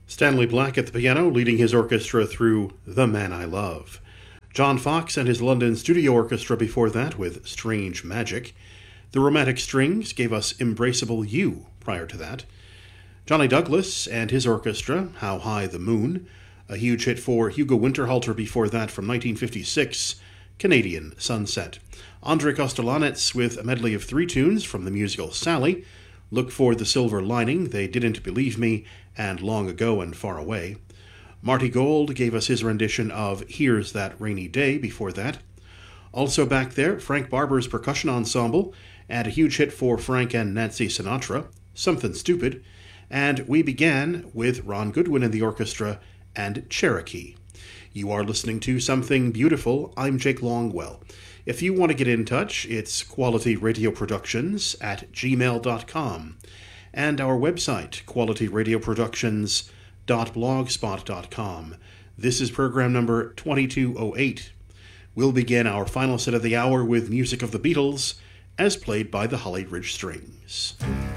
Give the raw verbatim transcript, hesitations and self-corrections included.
Stanley Black at the piano, leading his orchestra through The Man I Love. John Fox and his London Studio Orchestra before that with Strange Magic. The Romantic Strings gave us Embraceable You prior to that. Johnny Douglas and his orchestra, How High the Moon, a huge hit for Hugo Winterhalter before that from nineteen fifty-six, Canadian Sunset. Andrei Kostelanetz with a medley of three tunes from the musical Sally, Look for the Silver Lining, They Didn't Believe Me, and Long Ago and Far Away. Marty Gold gave us his rendition of Here's That Rainy Day before that. Also back there, Frank Barber's Percussion Ensemble, and a huge hit for Frank and Nancy Sinatra, Something Stupid. And we began with Ron Goodwin and the orchestra and Cherokee. You are listening to Something Beautiful. I'm Jake Longwell. If you want to get in touch, it's qualityradioproductions at gmail dot com. And our website, qualityradioproductions dot blogspot dot com. This is program number twenty-two oh eight. We'll begin our final set of the hour with music of the Beatles, as played by the Holly Ridge Strings.